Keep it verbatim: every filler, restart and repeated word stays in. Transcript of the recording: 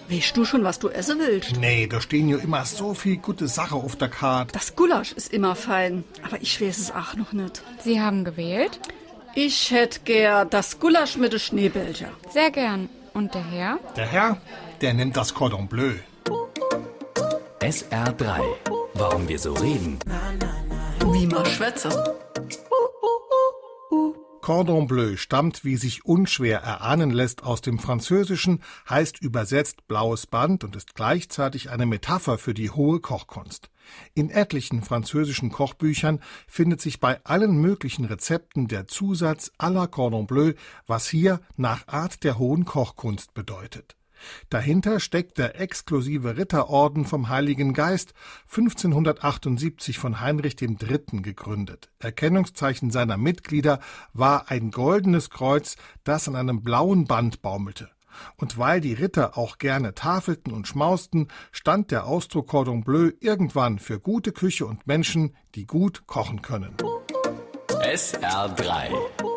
Weißt du schon, was du essen willst? Nee, da stehen ja immer so viel gute Sachen auf der Karte. Das Gulasch ist immer fein, aber ich weiß es auch noch nicht. Sie haben gewählt? Ich hätte gern das Gulasch mit den Schneebällchen. Sehr gern. Und der Herr? Der Herr, der nimmt das Cordon Bleu. S R drei. Warum wir so reden. Wie man schwätze. Cordon Bleu stammt, wie sich unschwer erahnen lässt, aus dem Französischen, heißt übersetzt blaues Band und ist gleichzeitig eine Metapher für die hohe Kochkunst. In etlichen französischen Kochbüchern findet sich bei allen möglichen Rezepten der Zusatz à la Cordon Bleu, was hier nach Art der hohen Kochkunst bedeutet. Dahinter steckt der exklusive Ritterorden vom Heiligen Geist, fünfzehnhundertachtundsiebzig von Heinrich dem Dritten gegründet. Erkennungszeichen seiner Mitglieder war ein goldenes Kreuz, das an einem blauen Band baumelte. Und weil die Ritter auch gerne tafelten und schmausten, stand der Ausdruck Cordon Bleu irgendwann für gute Küche und Menschen, die gut kochen können. S R drei.